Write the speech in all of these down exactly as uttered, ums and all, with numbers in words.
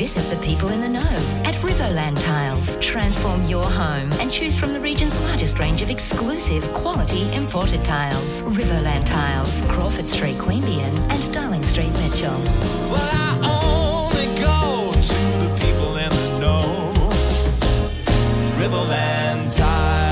Visit the people in the know at Riverland Tiles. Transform your home and choose from the region's largest range of exclusive quality imported tiles. Riverland Tiles, Crawford Street, Queanbeyan and Darling Street, Mitchell. Well, I only go to the people in the know. Riverland Tiles.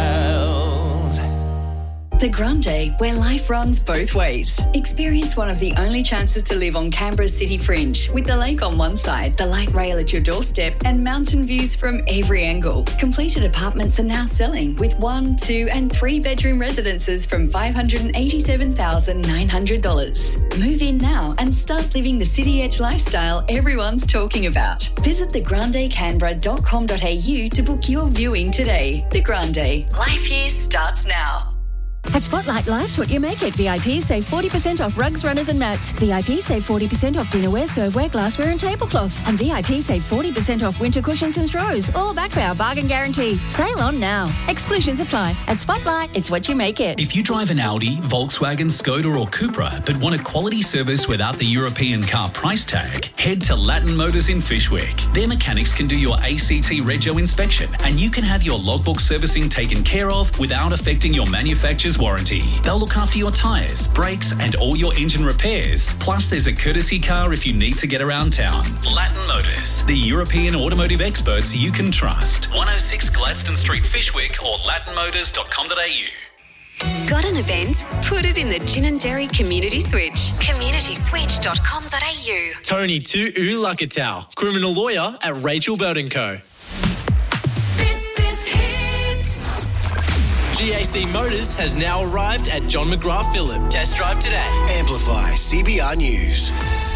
The Grande, where life runs both ways. Experience one of the only chances to live on Canberra's city fringe, with the lake on one side, the light rail at your doorstep, and mountain views from every angle. Completed apartments are now selling, with one, two, and three bedroom residences from five hundred eighty-seven thousand nine hundred dollars. Move in now and start living the city edge lifestyle everyone's talking about. Visit the grande canberra dot com dot a u to book your viewing today. The Grande, life here starts now. At Spotlight, life's what you make it. V I P save forty percent off rugs, runners and mats. V I P save forty percent off dinnerware, serveware, glassware and tablecloths. And V I P save forty percent off winter cushions and throws. All backed by our bargain guarantee. Sale on now. Exclusions apply. At Spotlight, it's what you make it. If you drive an Audi, Volkswagen, Skoda or Cupra but want a quality service without the European car price tag, head to Latin Motors in Fishwick. Their mechanics can do your A C T Rego inspection and you can have your logbook servicing taken care of without affecting your manufacturer's warranty. They'll look after your tyres, brakes and all your engine repairs. Plus there's a courtesy car if you need to get around town. Latin Motors, the European automotive experts you can trust. one oh six Gladstone Street, Fishwick or latin motors dot com dot a u. Got an event? Put it in the Gin and Dairy Community Switch. community switch dot com dot a u. Tony Tu'u Lakatau, criminal lawyer at Rachel Bird and Co. G A C Motors has now arrived at John McGrath Phillip. Test drive today. Amplify C B R News.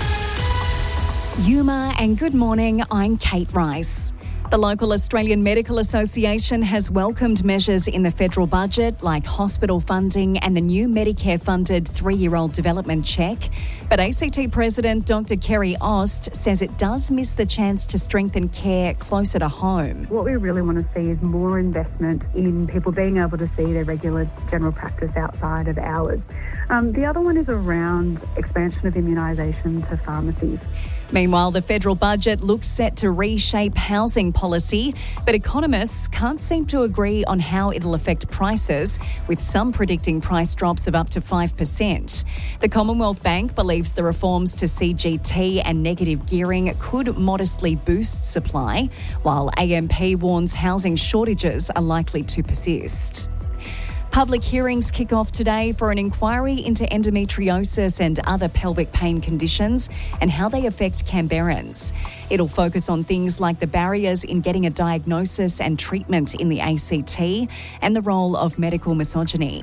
Yuma and good morning, I'm Kate Rice. The local Australian Medical Association has welcomed measures in the federal budget like hospital funding and the new Medicare-funded three-year-old development check. But A C T President Doctor Kerry Ost says it does miss the chance to strengthen care closer to home. What we really want to see is more investment in people being able to see their regular general practice outside of hours. Um, the other one is around expansion of immunisation to pharmacies. Meanwhile, the federal budget looks set to reshape housing policy, but economists can't seem to agree on how it'll affect prices, with some predicting price drops of up to five percent. The Commonwealth Bank believes the reforms to C G T and negative gearing could modestly boost supply, while A M P warns housing shortages are likely to persist. Public hearings kick off today for an inquiry into endometriosis and other pelvic pain conditions and how they affect Canberrans. It'll focus on things like the barriers in getting a diagnosis and treatment in the A C T and the role of medical misogyny.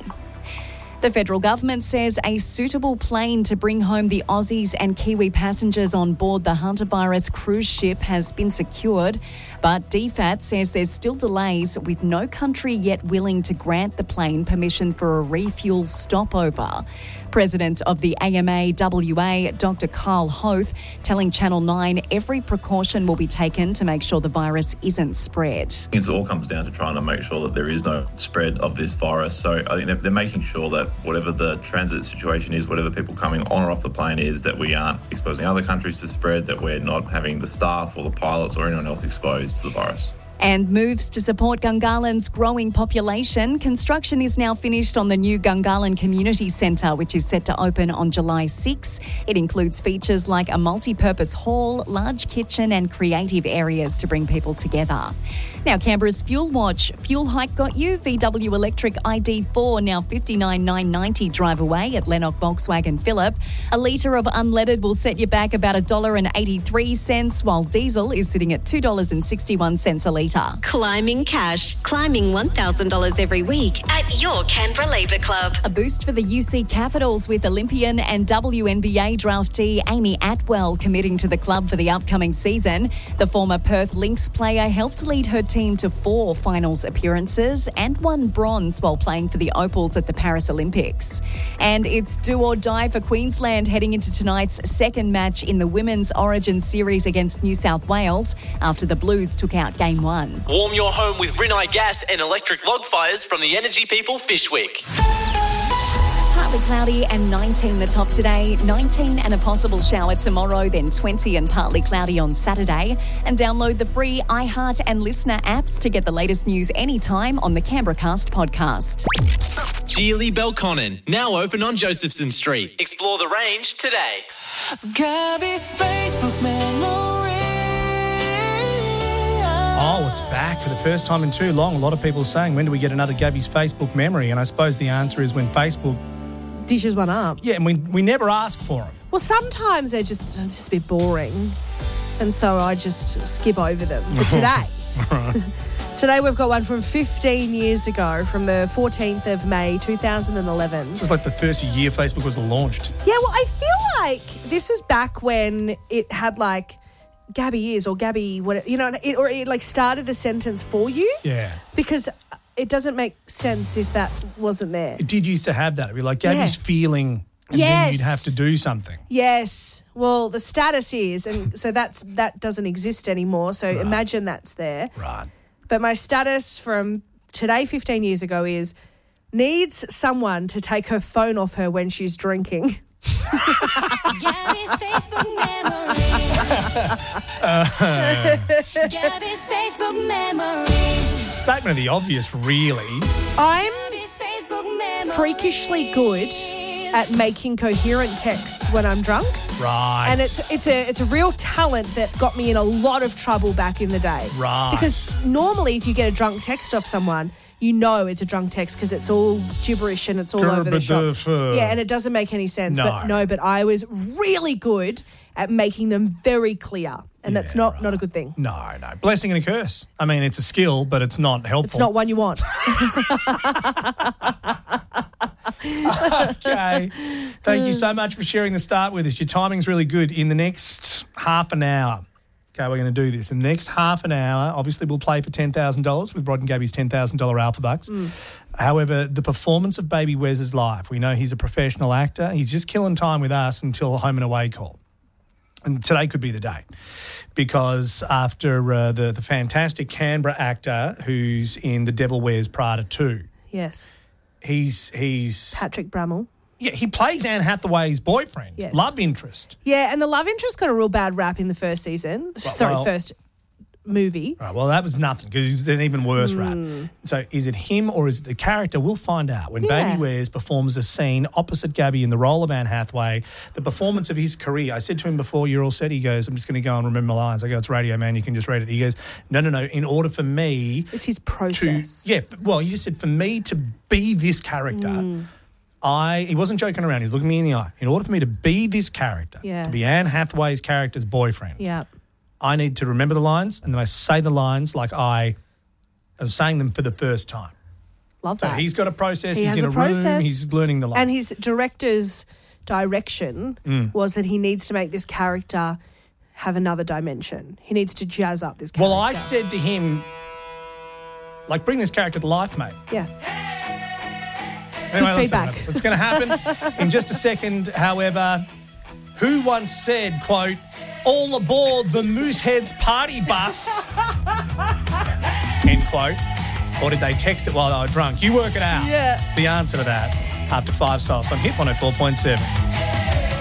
The federal government says a suitable plane to bring home the Aussies and Kiwi passengers on board the Hantavirus cruise ship has been secured, but D FAT says there's still delays, with no country yet willing to grant the plane permission for a refuel stopover. President of the A M A W A, Doctor Carl Hoth, telling Channel nine every precaution will be taken to make sure the virus isn't spread. It all comes down to trying to make sure that there is no spread of this virus. So I think they're, they're making sure that whatever the transit situation is, whatever people coming on or off the plane is, that we aren't exposing other countries to spread, that we're not having the staff or the pilots or anyone else exposed to the virus. And moves to support Gungahlin's growing population. Construction is now finished on the new Gungahlin Community Centre, which is set to open on July sixth. It includes features like a multi-purpose hall, large kitchen and creative areas to bring people together. Now, Canberra's Fuel Watch. Fuel hike got you. V W Electric I D four now fifty-nine thousand nine hundred ninety drive away at Lennox Volkswagen Phillip. A litre of unleaded will set you back about one dollar eighty-three, while diesel is sitting at two dollars sixty-one a litre. Climbing cash. Climbing one thousand dollars every week at your Canberra Labour Club. A boost for the U C Capitals, with Olympian and W N B A draftee Amy Atwell committing to the club for the upcoming season. The former Perth Lynx player helped lead her team to four finals appearances and won bronze while playing for the Opals at the Paris Olympics. And it's do or die for Queensland heading into tonight's second match in the Women's Origin Series against New South Wales after the Blues took out game one. Warm your home with Rinnai Gas and electric log fires from the Energy People Fishwick. Partly cloudy and nineteen the top today, nineteen and a possible shower tomorrow, then twenty and partly cloudy on Saturday. And download the free iHeart and Listener apps to get the latest news anytime on the Canberra Cast podcast. Geely Belconnen, now open on Josephson Street. Explore the range today. Gabby's Facebook memory. Oh, it's back for the first time in too long. A lot of people are saying, when do we get another Gabby's Facebook memory? And I suppose the answer is when Facebook dishes one up. Yeah, and we we never ask for them. Well, sometimes they're just just a bit boring, and so I just skip over them. But today, today we've got one from fifteen years ago, from the fourteenth of May, two thousand eleven. This is like the first year Facebook was launched. Yeah, well, I feel like this is back when it had like Gabby is or Gabby, what you know, it, or it like started the sentence for you. Yeah. Because it doesn't make sense if that wasn't there. It did used to have that. It'd be like Gabby's Yeah. feeling, and Yes. then you'd have to do something. Yes. Well, the status is, and so that's that doesn't exist anymore. So imagine that's there. Right. But my status from today, fifteen years ago, is needs someone to take her phone off her when she's drinking. Gabby's Facebook memories. Uh, Gabby's Facebook memories. statement of the obvious, really. I'm Gabby's Facebook memories. freakishly good at making coherent texts when I'm drunk. Right. And it's it's a it's a real talent that got me in a lot of trouble back in the day. Right. Because normally if you get a drunk text off someone, you know it's a drunk text because it's all gibberish and it's all over the shop. Gerber-durfer. Yeah, and it doesn't make any sense. No. But no, but I was really good at making them very clear. And that's not, not a good thing. No, no. Blessing and a curse. I mean, it's a skill, but it's not helpful. It's not one you want. Okay. Thank you so much for sharing the start with us. Your timing's really good. In the next half an hour, okay, we're going to do this. In the next half an hour, obviously we'll play for ten thousand dollars with Rod and Gabby's ten thousand dollars Alpha Bucks. Mm. However, the performance of Baby Wes's life, we know he's a professional actor. He's just killing time with us until home and away call. And today could be the day, because after uh, the, the fantastic Canberra actor who's in The Devil Wears Prada two, Yes. he's he's Patrick Brummel. yeah he plays Anne Hathaway's boyfriend, Yes. love interest. Yeah, and the love interest got a real bad rap in the first season. Sorry, well- first movie. Right, well, that was nothing because he's an even worse Mm. rap. So is it him or is it the character? We'll find out. When Yeah. Baby Wears performs a scene opposite Gabby in the role of Anne Hathaway, the performance of his career, I said to him before, you're all set, he goes, I'm just going to go and remember my lines. I go, it's radio, man, you can just read it. He goes, no, no, no, in order for me... It's his to, process. yeah, f- well, he just said, for me to be this character... Mm. I he wasn't joking around. He's looking me in the eye. In order for me to be this character, Yeah. to be Anne Hathaway's character's boyfriend, Yeah. I need to remember the lines, and then I say the lines like I am saying them for the first time. Love So that. he's got a process. He he's has in a a, room. process. He's learning the lines. And his director's direction Mm. was that he needs to make this character have another dimension. He needs to jazz up this character. well, I said to him, like, bring this character to life, mate. Yeah. Anyway, Good let's see what feedback. happens. It's going to happen in just a second. However, who once said, quote, all aboard the Mooseheads party bus, end quote, or did they text it while they were drunk? You work it out. Yeah. The answer to that after five sauce on Hit one oh four point seven.